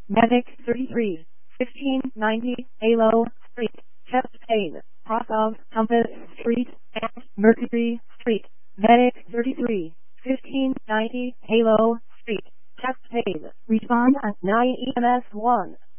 Medic 33, 1590, Halo Street, chest pain, cross of Compass Street, and Mercury Street. Medic 33, 1590, Halo Street, chest pain. Respond at 9 EMS 1.